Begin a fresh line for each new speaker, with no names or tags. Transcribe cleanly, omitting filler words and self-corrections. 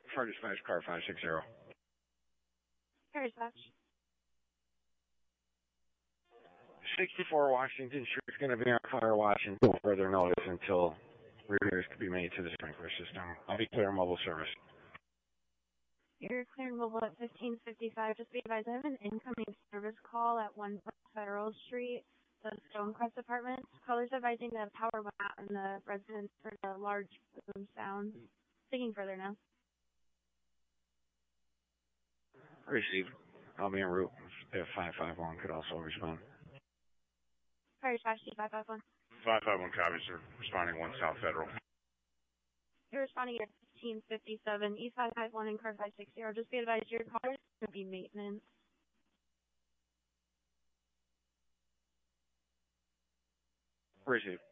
For dispatch, car 560.
Car dispatch.
64 Washington Street is going to be on fire watch until further notice until repairs can be made to the sprinkler system. I'll be clear mobile service.
You're clear mobile at 1555. Just be advised, I have an incoming service call at 1 Federal Street, the Stonecrest Apartment. Callers advising the power went out and the residents heard a large boom sound. Thinking further now.
Received. I'll be en route. If 551 could also respond.
Fire dispatch, 551.
551 copies, sir. Responding 1 South Federal.
You're responding at 1557, E551 and car 560. Just be advised, your car is going to be maintenance.
Received.